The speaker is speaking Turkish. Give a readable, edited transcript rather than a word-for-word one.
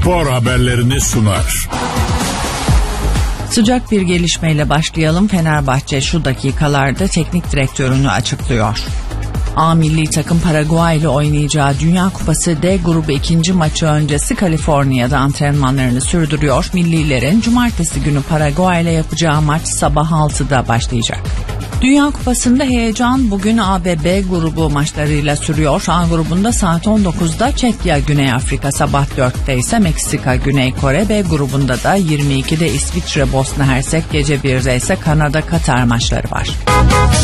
spor haberlerini sunar. Sıcak bir gelişmeyle başlayalım. Fenerbahçe şu dakikalarda teknik direktörünü açıklıyor. A milli takım Paraguay ile oynayacağı Dünya Kupası D grubu 2. maçı öncesi Kaliforniya'da antrenmanlarını sürdürüyor. Millilerin cumartesi günü Paraguay ile yapacağı maç sabah 6'da başlayacak. Dünya Kupası'nda heyecan bugün A ve B grubu maçlarıyla sürüyor. A grubunda saat 19'da Çekya Güney Afrika, sabah 4'te ise Meksika Güney Kore, B grubunda da 22'de İsviçre Bosna Hersek, gece 1'de ise Kanada Katar maçları var.